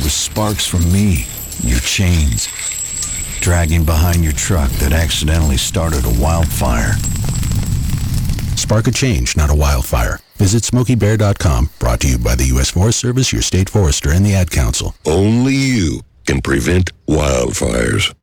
the sparks from me, your chains, dragging behind your truck that accidentally started a wildfire. Spark a change, not a wildfire. Visit SmokeyBear.com, brought to you by the U.S. Forest Service, your state forester, and the Ad Council. Only you can prevent wildfires.